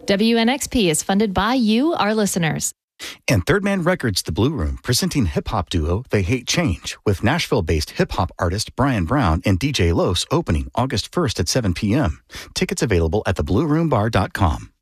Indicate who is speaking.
Speaker 1: WNXP is funded by you, our listeners.
Speaker 2: And Third Man Records, The Blue Room, presenting hip-hop duo They Hate Change, with Nashville-based hip-hop artist Brian Brown and DJ Los, opening August 1st at 7 p.m. Tickets available at theblueroombar.com.